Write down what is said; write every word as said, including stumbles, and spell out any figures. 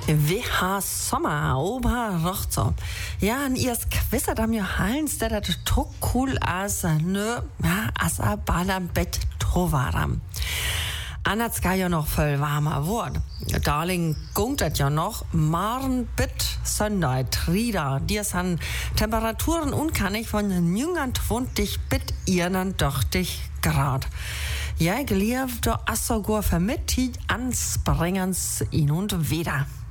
Vi har sommer ober rochzo. Ja, en iers quizzer dam jo halens, der dat to cool as nö, ja, as a balam bet trovaram. Annat ska ja noch voll warmer Wort. Darling gungt dat ja noch, marn bit Sonntag, Trieder. Dies han Temperaturen unkannig von den Jüngern zwanzig bit irnen doch dich Grad. Ja, gelieft do assogur vermittigt anspringens in und wieder.